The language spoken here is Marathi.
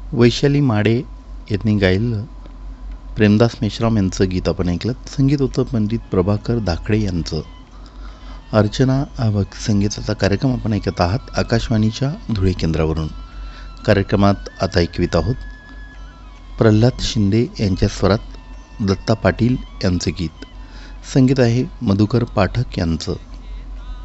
वैशाली माडे यांनी गायलं प्रेमदास मेश्राम यांचं गीत आपण ऐकलं. संगीत होतं पंडित प्रभाकर धाकडे यांचं. अर्चना हा संगीताचा कार्यक्रम आपण ऐकत आहात आकाशवाणीच्या धुळे केंद्रावरून. कार्यक्रमात आता ऐकवित आहोत प्रल्हाद शिंदे यांच्या स्वरात दत्ता पाटील यांचे गीत. संगीत आहे मधुकर पाठक यांचं.